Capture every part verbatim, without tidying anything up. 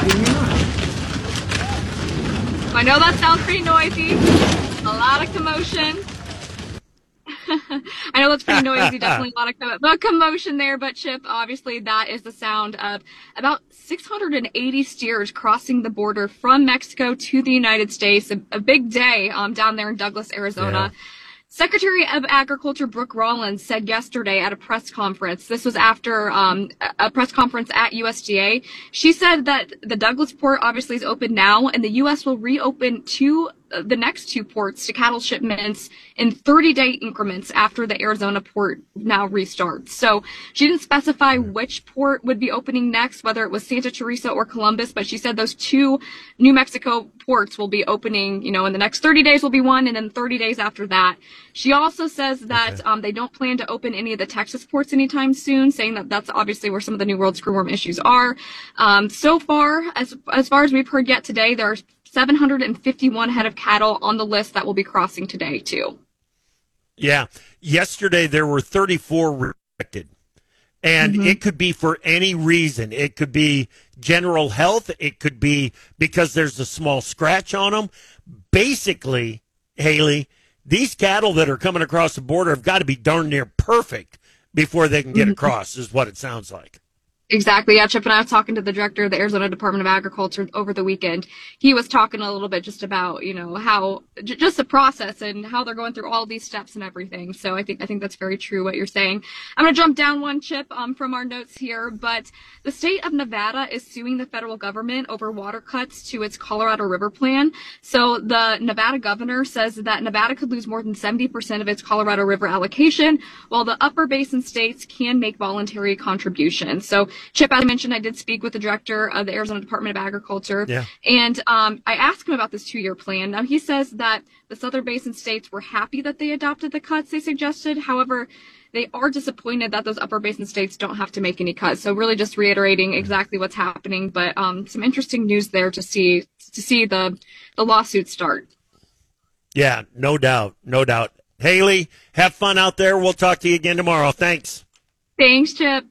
I know that sounds pretty noisy. A lot of commotion. I know that's pretty noisy, definitely a lot of com- commotion there, but Chip, obviously that is the sound of about six hundred eighty steers crossing the border from Mexico to the United States. A, a big day um, down there in Douglas, Arizona. Yeah. Secretary of Agriculture Brooke Rollins said yesterday at a press conference, this was after um, a press conference at U S D A, she said that the Douglas port obviously is open now, and the U S will reopen two the next two ports to cattle shipments in thirty-day increments after the Arizona port now restarts. So she didn't specify which port would be opening next, whether it was Santa Teresa or Columbus, but she said those two New Mexico ports will be opening, you know, in the next thirty days will be one, and then thirty days after that. She also says that okay. um, they don't plan to open any of the Texas ports anytime soon, saying that that's obviously where some of the New World screwworm issues are. Um, so far, as as far as we've heard yet today, there are seven hundred fifty-one head of cattle on the list that will be crossing today, too. Yeah. Yesterday, there were thirty-four restricted. And mm-hmm. it could be for any reason. It could be general health. It could be because there's a small scratch on them. Basically, Haley, these cattle that are coming across the border have got to be darn near perfect before they can get mm-hmm. across, is what it sounds like. Exactly. Yeah, Chip and I was talking to the director of the Arizona Department of Agriculture over the weekend. He was talking a little bit just about, you know, how j- just the process and how they're going through all these steps and everything. So I think I think that's very true what you're saying. I'm going to jump down one, Chip, um, from our notes here, but the state of Nevada is suing the federal government over water cuts to its Colorado River plan. So the Nevada governor says that Nevada could lose more than seventy percent of its Colorado River allocation, while the upper basin states can make voluntary contributions. So Chip, as I mentioned, I did speak with the director of the Arizona Department of Agriculture, yeah. and um, I asked him about this two-year plan. Now, he says that the Southern Basin states were happy that they adopted the cuts they suggested. However, they are disappointed that those Upper Basin states don't have to make any cuts. So really just reiterating exactly what's happening, but um, some interesting news there to see to see the, the lawsuit start. Yeah, no doubt, no doubt. Haley, have fun out there. We'll talk to you again tomorrow. Thanks. Thanks, Chip.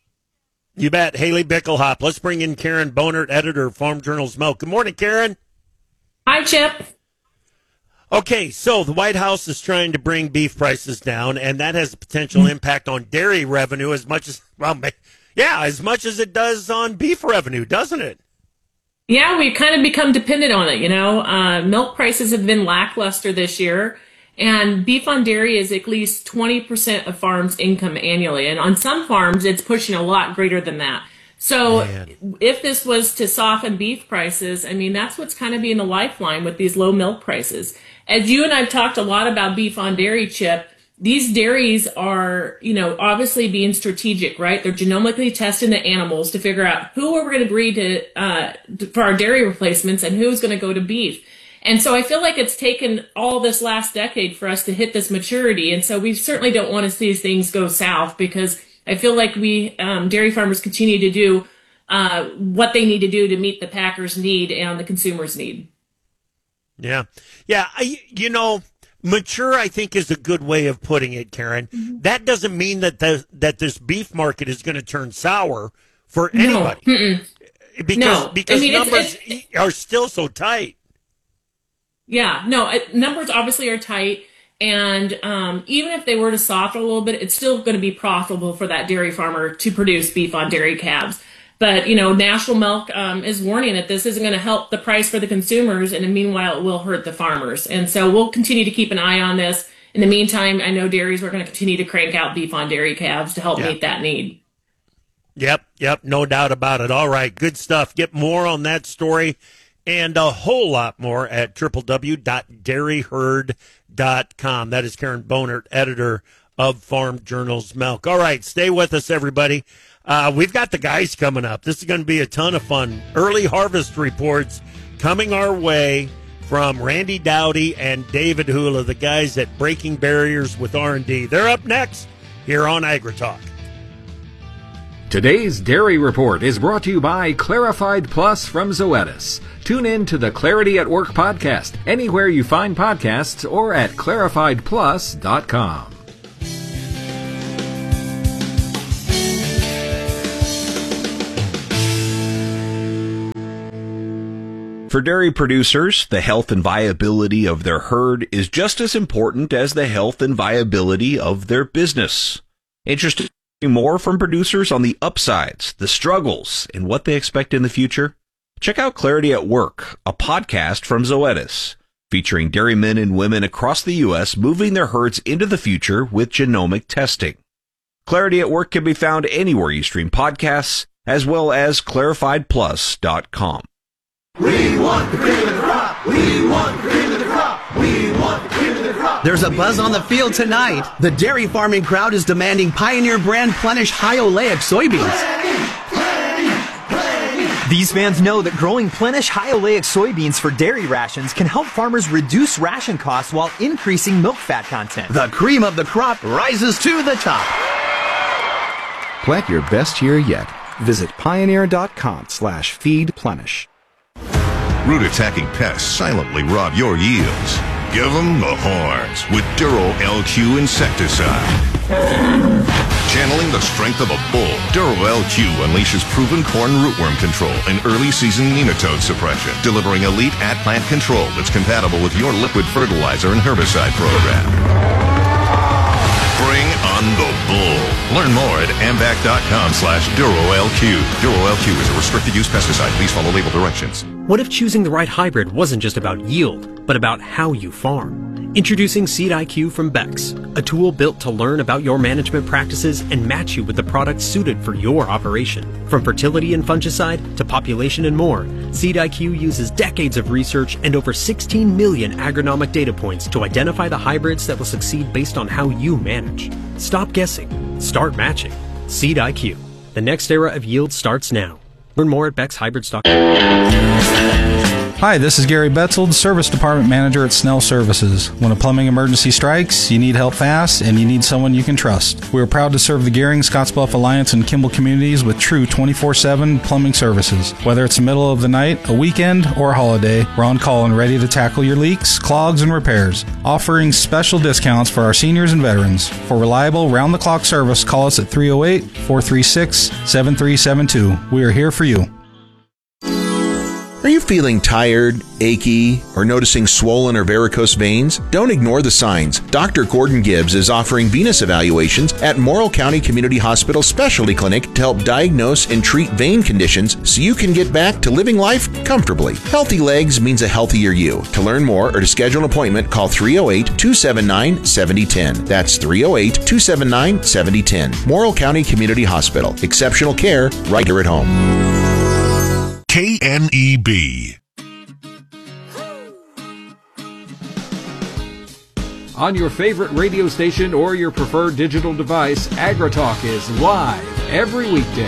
You bet. Haley Bickelhop. Let's bring in Karen Bonert, editor of Farm Journal's Milk. Good morning, Karen. Hi, Chip. Okay, so the White House is trying to bring beef prices down, and that has a potential impact on dairy revenue as much as, well, yeah, as much as it does on beef revenue, doesn't it? Yeah, we've kind of become dependent on it, you know. Uh, milk prices have been lackluster this year. And beef on dairy is at least twenty percent of farms' income annually. And on some farms, it's pushing a lot greater than that. So Man. if this was to soften beef prices, I mean, that's what's kind of being the lifeline with these low milk prices. As you and I've talked a lot about beef on dairy, Chip, these dairies are, you know, obviously being strategic, right? They're genomically testing the animals to figure out who are we going to breed to, uh, for our dairy replacements and who's going to go to beef. And so I feel like it's taken all this last decade for us to hit this maturity. And so we certainly don't want to see these things go south, because I feel like we, um, dairy farmers continue to do uh, what they need to do to meet the packers' need and the consumers' need. Yeah. Yeah. I, you know, mature, I think, is a good way of putting it, Karen. Mm-hmm. That doesn't mean that the, that this beef market is going to turn sour for anybody. No. Mm-mm. Because, no. because I mean, numbers it's, it's, are still so tight. Yeah, no, it, numbers obviously are tight, and um, even if they were to soften a little bit, it's still going to be profitable for that dairy farmer to produce beef on dairy calves. But, you know, National Milk um, is warning that this isn't going to help the price for the consumers, and meanwhile, it will hurt the farmers. And so we'll continue to keep an eye on this. In the meantime, I know dairies are going to continue to crank out beef on dairy calves to help yeah. meet that need. Yep, yep, no doubt about it. All right, good stuff. Get more on that story and a whole lot more at w w w dot dairy herd dot com. That is Karen Bonert, editor of Farm Journal's Milk. All right, stay with us, everybody. Uh, we've got the guys coming up. This is going to be a ton of fun. Early harvest reports coming our way from Randy Dowdy and David Hula, the guys at Breaking Barriers with R and D. They're up next here on AgriTalk. Today's Dairy Report is brought to you by Clarified Plus from Zoetis. Tune in to the Clarity at Work podcast anywhere you find podcasts or at clarified plus dot com. For dairy producers, the health and viability of their herd is just as important as the health and viability of their business. Interested in more from producers on the upsides, the struggles, and what they expect in the future? Check out Clarity at Work, a podcast from Zoetis, featuring dairymen and women across the U S moving their herds into the future with genomic testing. Clarity at Work can be found anywhere you stream podcasts, as well as clarified plus dot com. We want the cream of the crop. We want the cream of the crop. We want the cream of the crop. There's a buzz on the field tonight. The dairy farming crowd is demanding Pioneer brand Plenish high oleic soybeans. These fans know that growing Plenish high oleic soybeans for dairy rations can help farmers reduce ration costs while increasing milk fat content. The cream of the crop rises to the top. Plant your best year yet. Visit pioneer.com slash feed plenish. Root attacking pests silently rob your yields. Give them the horns with Duro L Q insecticide. Channeling the strength of a bull, Duro L Q unleashes proven corn rootworm control and early season nematode suppression, delivering elite at-plant control that's compatible with your liquid fertilizer and herbicide program. Bring on the bull. Learn more at ambac.com slash DuroLQ. Duro L Q is a restricted use pesticide. Please follow label directions. What if choosing the right hybrid wasn't just about yield, but about how you farm? Introducing Seed I Q from Bex, a tool built to learn about your management practices and match you with the products suited for your operation. From fertility and fungicide to population and more, Seed I Q uses decades of research and over sixteen million agronomic data points to identify the hybrids that will succeed based on how you manage. Stop guessing. Start matching. Seed I Q. The next era of yield starts now. Learn more at bex hybrids dot com. Hi, this is Gary Betzold, Service Department Manager at Snell Services. When a plumbing emergency strikes, you need help fast, and you need someone you can trust. We are proud to serve the Gehring, Scottsbluff Alliance, and Kimball communities with true twenty-four seven plumbing services. Whether it's the middle of the night, a weekend, or a holiday, we're on call and ready to tackle your leaks, clogs, and repairs, offering special discounts for our seniors and veterans. For reliable, round-the-clock service, call us at three oh eight, four three six, seven three seven two. We are here for you. Are you feeling tired, achy, or noticing swollen or varicose veins? Don't ignore the signs. Doctor Gordon Gibbs is offering venous evaluations at Morrill County Community Hospital Specialty Clinic to help diagnose and treat vein conditions so you can get back to living life comfortably. Healthy legs means a healthier you. To learn more or to schedule an appointment, call three oh eight, two seven nine, seven oh one oh. That's three oh eight, two seven nine, seven oh one oh. Morrill County Community Hospital. Exceptional care right here at home. K N E B. On your favorite radio station or your preferred digital device, AgriTalk is live every weekday.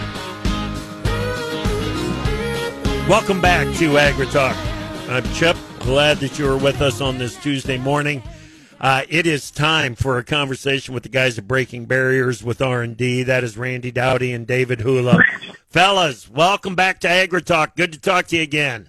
Welcome back to AgriTalk. I'm Chip. Glad that you are with us on this Tuesday morning. Uh, it is time for a conversation with the guys at Breaking Barriers with R and D. That is Randy Dowdy and David Hula. Fellas, welcome back to AgriTalk. Good to talk to you again.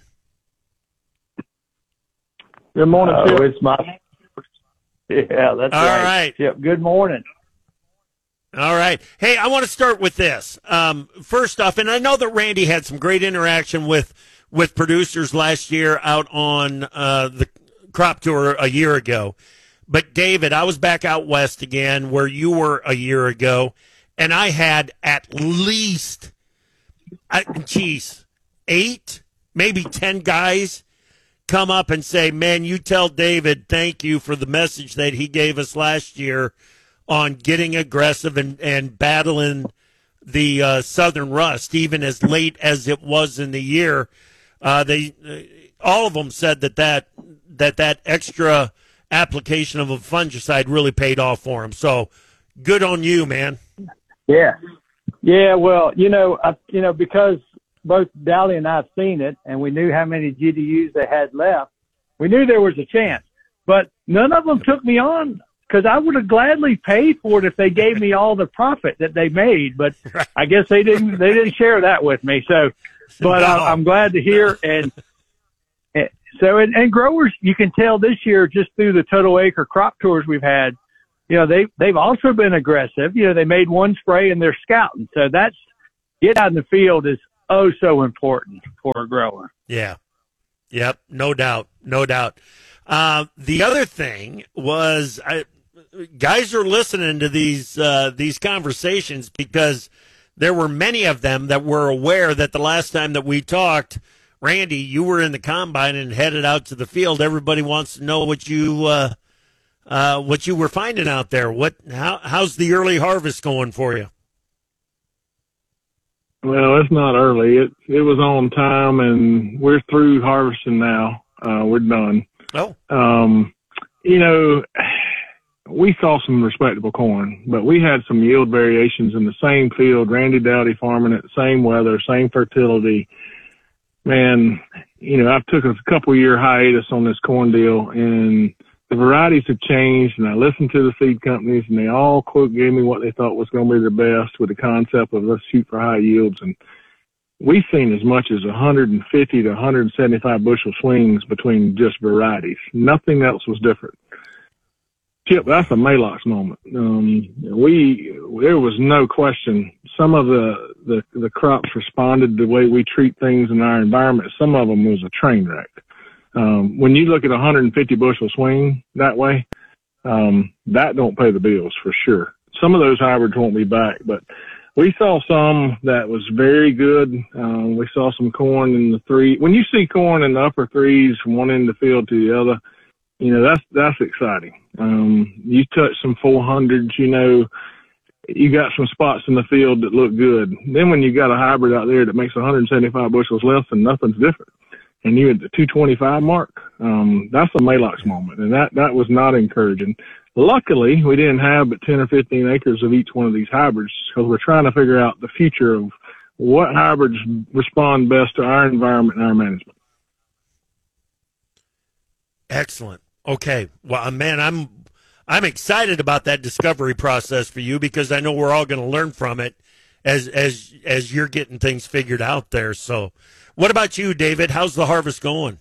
Good morning, Uh, Chip. It's my yeah, that's All right. right. Chip, good morning. All right. Hey, I want to start with this. Um, first off, and I know that Randy had some great interaction with with producers last year out on uh, the crop tour a year ago. But, David, I was back out west again where you were a year ago, and I had at least, I, geez, eight, maybe ten guys come up and say, man, you tell David thank you for the message that he gave us last year on getting aggressive and, and battling the uh, southern rust, even as late as it was in the year. Uh, they, uh, all of them said that that, that, that extra application of a fungicide really paid off for him. So good on you, man. Yeah. Yeah, well, you know, I, you know, because both Dowdy and I have seen it and we knew how many G D Us they had left, we knew there was a chance. But none of them took me on because I would have gladly paid for it if they gave me all the profit that they made. But I guess they didn't, they didn't share that with me. So, but no. I, I'm glad to hear. And, and so, and, and growers, you can tell this year just through the total acre crop tours we've had, you know, they, they've also been aggressive. You know, they made one spray and they're scouting. So that's, get out in the field is oh so important for a grower. Yeah. Yep, no doubt, no doubt. Uh, the other thing was, I, guys are listening to these uh, these conversations because there were many of them that were aware that the last time that we talked, Randy, you were in the combine and headed out to the field. Everybody wants to know what you uh, uh, what you were finding out there. What how how's the early harvest going for you? Well, it's not early. It it was on time, and we're through harvesting now. Uh, we're done. Oh. Um, you know, we saw some respectable corn, but we had some yield variations in the same field. Randy Dowdy farming it, same weather, same fertility. Man, you know, I took a couple year hiatus on this corn deal, and the varieties have changed, and I listened to the seed companies, and they all quote gave me what they thought was going to be their best with the concept of let's shoot for high yields. And we've seen as much as one hundred fifty to one hundred seventy-five bushel swings between just varieties. Nothing else was different. Chip, that's a Maalox moment. Um, we, there was no question. Some of the, the, the crops responded the way we treat things in our environment. Some of them was a train wreck. Um, when you look at a one hundred fifty bushel swing that way, um, that don't pay the bills for sure. Some of those hybrids won't be back, but we saw some that was very good. Um, we saw some corn in the three. When you see corn in the upper threes from one end of the field to the other, you know, that's, that's exciting. Um, you touch some four hundreds, you know, you got some spots in the field that look good. Then when you got a hybrid out there that makes one hundred seventy-five bushels less and nothing's different, and you at the two twenty-five mark, um, that's a Maalox moment. And that, that was not encouraging. Luckily, we didn't have but ten or fifteen acres of each one of these hybrids because we're trying to figure out the future of what hybrids respond best to our environment and our management. Excellent. Okay. Well, man, I'm, I'm excited about that discovery process for you because I know we're all going to learn from it as, as, as you're getting things figured out there. So, what about you, David? How's the harvest going?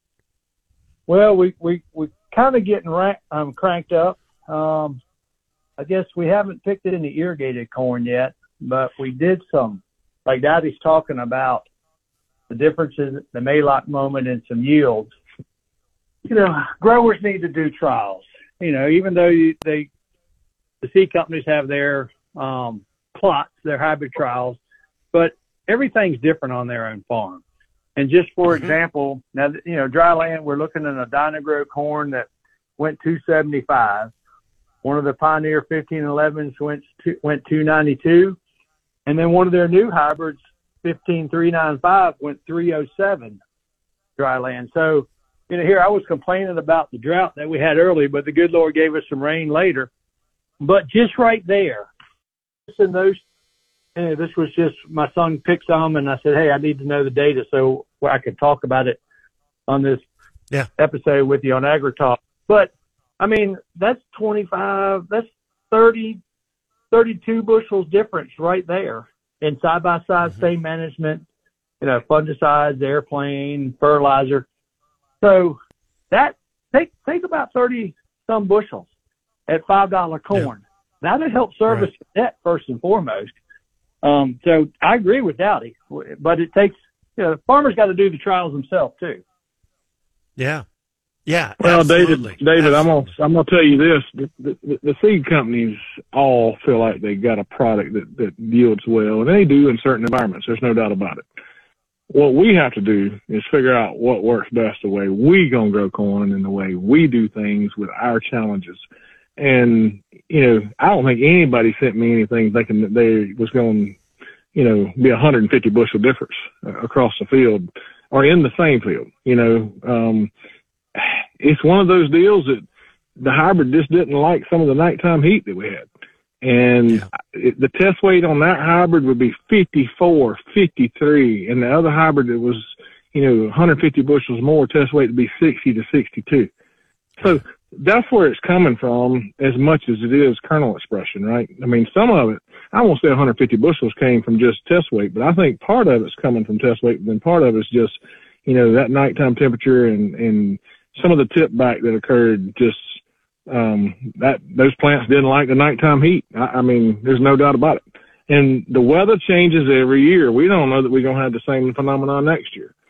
Well, we we we kind of getting ra- um, cranked up. Um, I guess we haven't picked it in the irrigated corn yet, but we did some. Like Daddy's talking about the differences, the Maalox moment, and some yields. You know, growers need to do trials. You know, even though you, they the seed companies have their um, plots, their hybrid trials, but everything's different on their own farm. And just for mm-hmm. example, now, you know, dry land, we're looking at a Dynagrow corn that went two seventy-five. One of the Pioneer fifteen elevens went to, went two ninety-two. And then one of their new hybrids, fifteen three ninety-five, went three oh seven dry land. So, you know, here I was complaining about the drought that we had early, but the good Lord gave us some rain later. But just right there, in those, and this was just, my son picked some, and I said, hey, I need to know the data so I could talk about it on this yeah. episode with you on AgriTalk. But, I mean, that's twenty-five, that's thirty, thirty-two bushels difference right there. And side-by-side, mm-hmm. same management, you know, fungicides, airplane, fertilizer. So that, take, take about thirty-some bushels at five dollar corn. Yeah. That'll help service right. the debt first and foremost. Um, so I agree with Dowdy, but it takes, you know, farmers got to do the trials themselves too. Yeah. Yeah. Well, absolutely. David, David, absolutely. I'm gonna, I'm gonna tell you this: the, the, the seed companies all feel like they got a product that, that yields well, and they do in certain environments. There's no doubt about it. What we have to do is figure out what works best, the way we gonna grow corn and the way we do things with our challenges. And, you know, I don't think anybody sent me anything thinking that they was going to, you know, be a one hundred fifty bushel difference uh, across the field or in the same field. You know, um, it's one of those deals that the hybrid just didn't like some of the nighttime heat that we had. And yeah. it, the test weight on that hybrid would be fifty-four, fifty-three. And the other hybrid that was, you know, one hundred fifty bushels more, test weight would be sixty to sixty-two. So that's where it's coming from as much as it is kernel expression, right? I mean, some of it, I won't say one hundred fifty bushels came from just test weight, but I think part of it's coming from test weight, and part of it's just, you know, that nighttime temperature and, and some of the tip back that occurred just, um, that those plants didn't like the nighttime heat. I, I mean, there's no doubt about it. And the weather changes every year. We don't know that we're going to have the same phenomenon next year.